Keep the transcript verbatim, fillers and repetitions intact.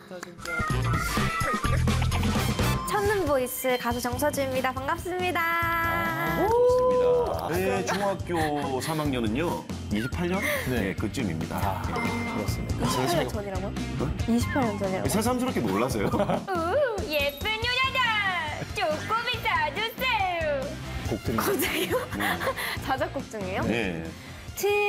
좋다 진짜. 첫눈 보이스 가수 정서주입니다. 반갑습니다. 좋습니다. 네, 중학교 삼 학년은요, 이십팔 년? 네, 그쯤입니다. 아, 그렇습니다. 이십팔 년 전이라고요? 이십팔 년 전이라고? 새삼스럽게 놀라세요. 우, 예쁜 요자다. 쪼꼬미 사주세요. 곡들이 갑자기요? 자작곡 중이에요? 네.